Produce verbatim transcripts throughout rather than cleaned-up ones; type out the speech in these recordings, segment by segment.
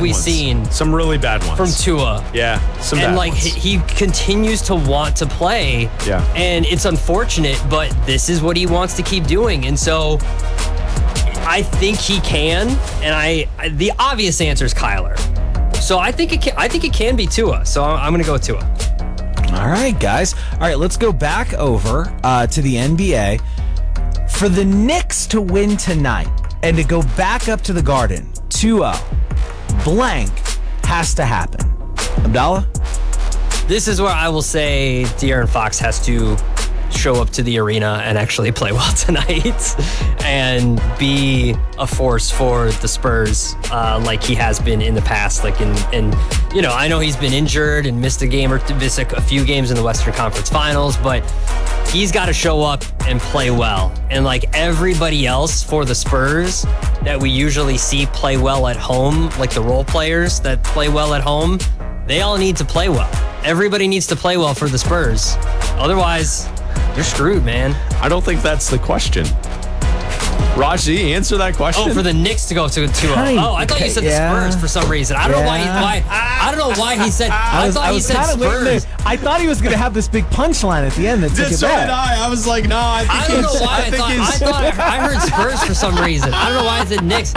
have we ones. seen? Some really bad ones. From Tua. Yeah, some and bad like ones. he he continues to want to play. Yeah. And it's unfortunate, but this is what he wants to keep doing. And so I think he can. And I, I the obvious answer is Kyler. So I think it can, I think it can be Tua. So I'm, I'm going to go with Tua. All right, guys. All right, let's go back over uh, to the N B A. For the Knicks to win tonight and to go back up to the Garden two oh, blank has to happen. Abdallah? This is where I will say De'Aaron Fox has to show up to the arena and actually play well tonight and be a force for the Spurs uh, like he has been in the past. Like in, in, you know, I know he's been injured and missed a game or missed a few games in the Western Conference Finals, but he's got to show up and play well. And like everybody else for the Spurs that we usually see play well at home, like the role players that play well at home, they all need to play well. Everybody needs to play well for the Spurs. Otherwise, you're screwed, man. I don't think that's the question. Raji, answer that question. Oh, for the Knicks to go to two oh. Kind- Oh, I thought you said yeah. the Spurs for some reason. I don't know why. He, Yeah. why I don't know why he said. I, I was, thought I he was said kind of waiting there. Spurs. I thought he was going to have this big punchline at the end that took Did, it so back. did I. I was like, no, I think I don't know it's- why I, think thought. I it's- thought I, I heard Spurs for some reason. I don't know why I said Knicks.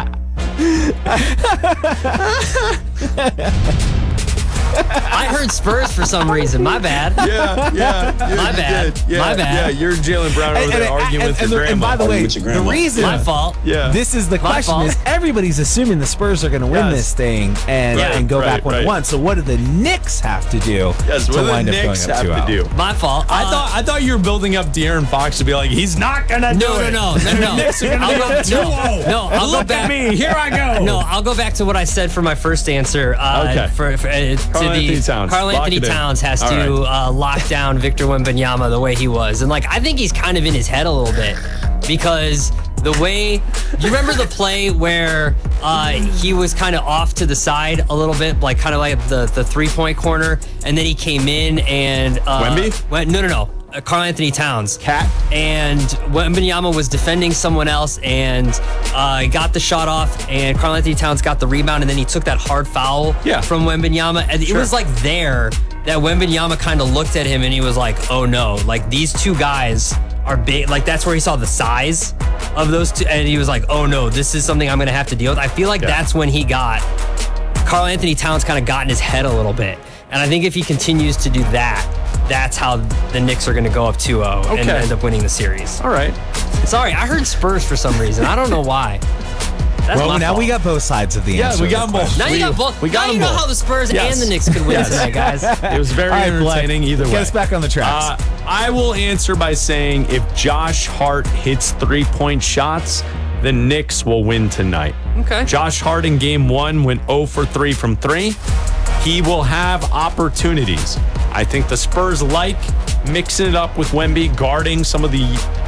I heard Spurs for some reason. My bad. Yeah, yeah. yeah My you bad. did. Yeah, My bad. Yeah, you're Jalen Brown over And- there and- arguing and- with and your the- grandma. And by the way, with your the grandma. reason My fault. Yeah. this is the My question fault. is everybody's assuming the Spurs are going to win Yes. this thing and, Yeah. and go Right, back one right. one. So what do the Knicks have to do Yes, to what do the wind up Knicks going up have two to oh? do? My fault. I Uh, thought I thought you were building up De'Aaron Fox to be like, he's not gonna do No, no, it. no, no, no. Knicks are gonna I'll be go- up two oh. no, no, I'll go Look back- at me. Here I go. No, I'll go back to what I said for my first answer. Uh, Okay. For, for, uh, to Karl the Anthony Towns. Karl Lock Anthony it in. Towns has All to right. uh, lock down Victor Wembanyama the way he was, and like I think he's kind of in his head a little bit because the way. Do you remember the play where uh, he was kind of off to the side a little bit, like kind of like the the three point corner, and then he came in and uh, Wemby? Went, no, no, no. Uh, Karl Anthony Towns. Cat. And Wembanyama was defending someone else and uh, got the shot off, and Karl Anthony Towns got the rebound, and then he took that hard foul Yeah. from Wembanyama. And Sure. it was like there that Wembanyama kind of looked at him and he was like, oh no, like these two guys are big. Like that's where he saw the size of those two. And he was like, oh no, this is something I'm going to have to deal with. I feel like Yeah. that's when he got, Karl Anthony Towns kind of got in his head a little bit. And I think if he continues to do that, that's how the Knicks are going to go up two oh and Okay. end up winning the series. All right. Sorry, I heard Spurs for some reason. I don't know why. That's Well, my now fault. we got both sides of the Yeah, answer. we of the got both. question. Now you we- got both. we got now you them know both. how the Spurs Yes. and the Knicks could win Yes. tonight, guys. It was very All right, Blake, entertaining either way. Get us back on the tracks. Uh, I will answer by saying if Josh Hart hits three-point shots, the Knicks will win tonight. Okay. Josh Hart in game one went zero for three from three. He will have opportunities. I think the Spurs like mixing it up with Wemby, guarding some of the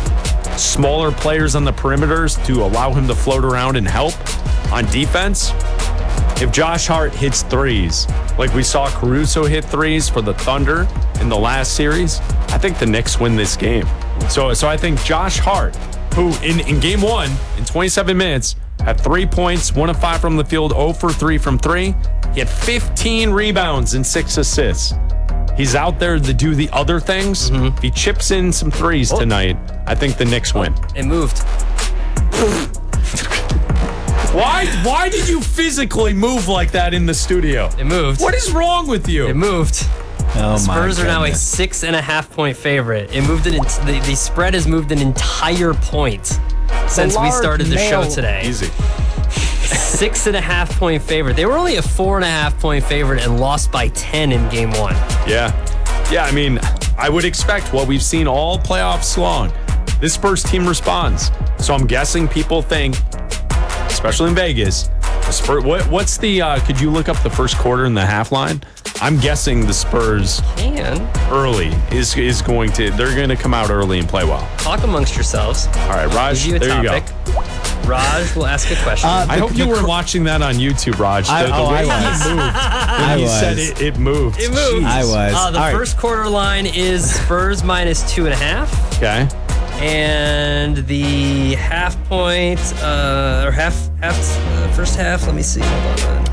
smaller players on the perimeters to allow him to float around and help on defense. If Josh Hart hits threes, like we saw Caruso hit threes for the Thunder in the last series, I think the Knicks win this game. So, so I think Josh Hart, who in, in game one, in twenty-seven minutes, had three points, one of five from the field, zero for three from three. He had fifteen rebounds and six assists. He's out there to do the other things. If he chips in some threes tonight, I think the Knicks win. It moved. Why? Why did you physically move like that in the studio? It moved. What is wrong with you? It moved. oh, Spurs my are now a goodness. six and a half point favorite. It moved an, the, the spread has moved an entire point since we large started the show male- today. Easy. Six and a half point favorite. They were only a four and a half point favorite and lost by ten in game one. Yeah. Yeah, I mean, I would expect what we've seen all playoffs long. This Spurs team responds. So I'm guessing people think, especially in Vegas, the Spurs, what, what's the, uh, could you look up the first quarter and the half line? I'm guessing the Spurs And early is is going to, they're going to come out early and play well. talk amongst yourselves. All right, Raj, Give you a there topic. you go. Raj will ask a question. Uh, I hope you were watching that on YouTube, Raj. I- The, the oh, way I he was. moved. When I he was. said it, it moved. It moved. Jeez. I was. Uh, the All right. first quarter line is Spurs minus two and a half. Okay. And the half point, uh, or half, half, uh, first half, let me see. Hold on.